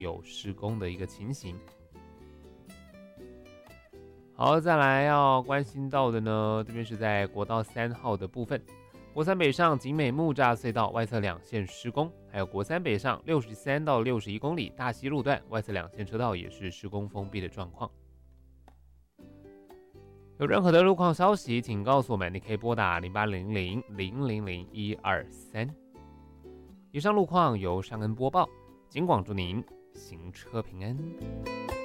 有施工的一个情形。好，再来要关心到的呢，这边是在国道3号的部分，国三北上景美木栅隧道外侧2线施工，还有国三北上63到61公里大溪路段外侧2线车道也是施工封闭的状况。有任何的路况消息，请告诉我们，你可以拨打0800-000-123。以上路况由尚恩播报，警广祝您行车平安。